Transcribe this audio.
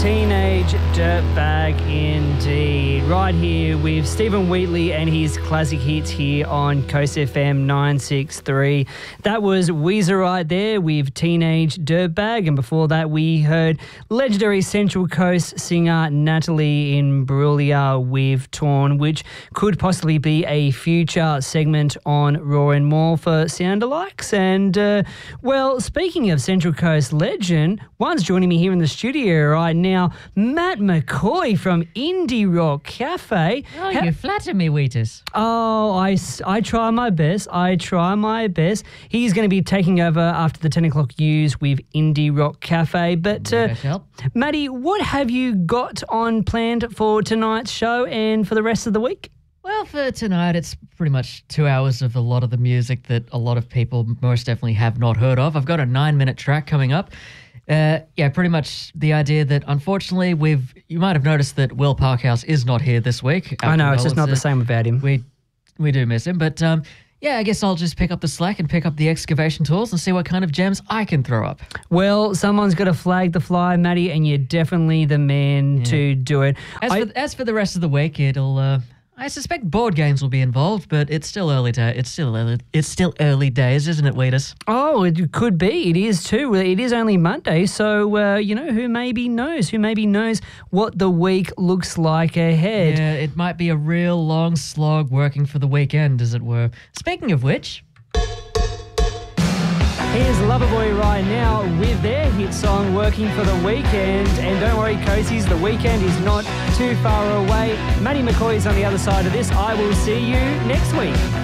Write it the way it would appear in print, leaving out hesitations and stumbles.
Teenage Dirtbag indeed. Right here with Stephen Wheatley and his classic hits here on Coast FM 963. That was Weezer right there with Teenage Dirtbag, and before that we heard legendary Central Coast singer Natalie Imbruglia with Torn, which could possibly be a future segment on Raw and More for soundalikes. And, well, speaking of Central Coast legend, one's joining me here in the studio right now. Matt McCoy from Indie Rock Cafe. Oh, you flatter me, Wheatus. Oh, I try my best. I try my best. He's going to be taking over after the 10 o'clock news with Indie Rock Cafe. But, Matty, what have you got on planned for tonight's show and for the rest of the week? Well, for tonight, it's pretty much 2 hours of a lot of the music that a lot of people most definitely have not heard of. I've got a 9-minute track coming up. Pretty much the idea that, unfortunately, you might have noticed that Will Parkhouse is not here this week. I know, it's just not the same without him. We do miss him, but I guess I'll just pick up the slack and pick up the excavation tools and see what kind of gems I can throw up. Well, someone's got to flag the fly, Matty, and you're definitely the man to do it. As for the rest of the week, it'll... I suspect board games will be involved, but it's still early It's still early days, isn't it, Wheatus? Oh, it could be. It is too. It is only Monday, so who maybe knows what the week looks like ahead. Yeah, it might be a real long slog working for the weekend, as it were. Speaking of which, here's Loverboy right now with their hit song, Working for the Weekend. And don't worry, Coasies, the weekend is not too far away. Matty McCoy is on the other side of this. I will see you next week.